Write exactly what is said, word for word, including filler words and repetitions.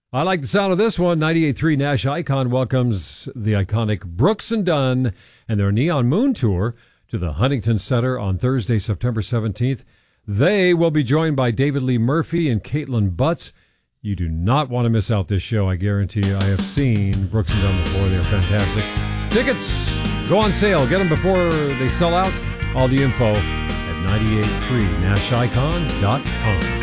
I like the sound of this one. ninety-eight point three Nash Icon welcomes the iconic Brooks and Dunn and their Neon Moon Tour to the Huntington Center on Thursday, September seventeenth. They will be joined by David Lee Murphy and Caitlin Butts. You do not want to miss out this show, I guarantee you. I have seen Brooks and Dunn before. They're fantastic. Tickets go on sale. Get them before they sell out. All the info at ninety-eight point three nash icon dot com.